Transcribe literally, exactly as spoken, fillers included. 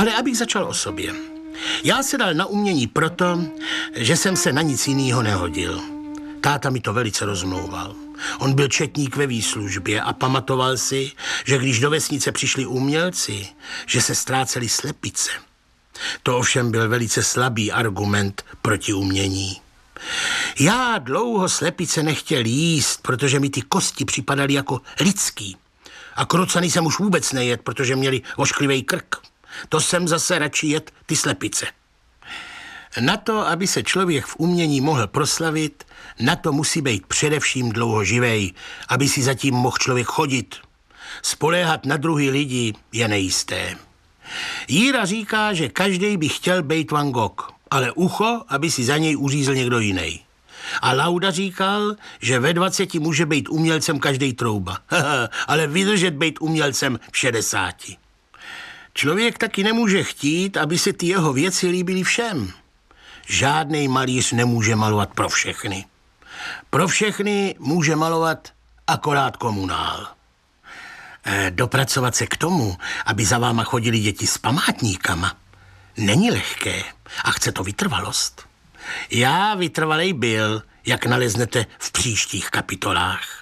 Ale abych začal o sobě. Já se dal na umění proto, že jsem se na nic jinýho nehodil. Táta mi to velice rozmlouval. On byl četník ve výslužbě a pamatoval si, že když do vesnice přišli umělci, že se ztrácely slepice. To ovšem byl velice slabý argument proti umění. Já dlouho slepice nechtěl jíst, protože mi ty kosti připadaly jako lidský. A krocany jsem už vůbec nejet, protože měli ošklivý krk. To jsem zase radši jet ty slepice. Na to, aby se člověk v umění mohl proslavit, na to musí být především dlouho živej, aby si zatím mohl člověk chodit. Spoléhat na druhý lidi je nejisté. Jíra říká, že každej by chtěl být Van Gogh, ale ucho, aby si za něj uřízl někdo jiný. A Lauda říkal, že ve dvaceti může být umělcem každej trouba, ale vydržet být umělcem v šedesáti. Člověk taky nemůže chtít, aby se ty jeho věci líbily všem. Žádnej malíř nemůže malovat pro všechny. Pro všechny může malovat akorát komunál. E, dopracovat se k tomu, aby za váma chodili děti s památníkama, není lehké a chce to vytrvalost. Já vytrvalej byl, jak naleznete v příštích kapitolách.